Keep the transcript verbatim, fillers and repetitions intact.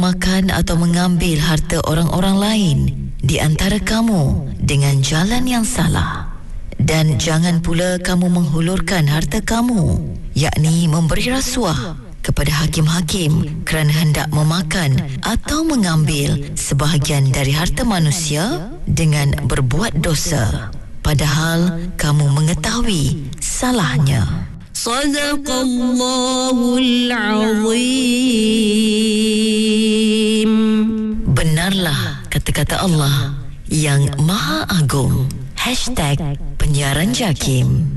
memakan atau mengambil harta orang-orang lain di antara kamu dengan jalan yang salah. Dan jangan pula kamu menghulurkan harta kamu, yakni memberi rasuah kepada hakim-hakim kerana hendak memakan atau mengambil sebahagian dari harta manusia dengan berbuat dosa, padahal kamu mengetahui salahnya. Sadaqallahul Azim. Benarlah kata-kata Allah yang Maha Agung. Hashtag Penyiaran Jakim.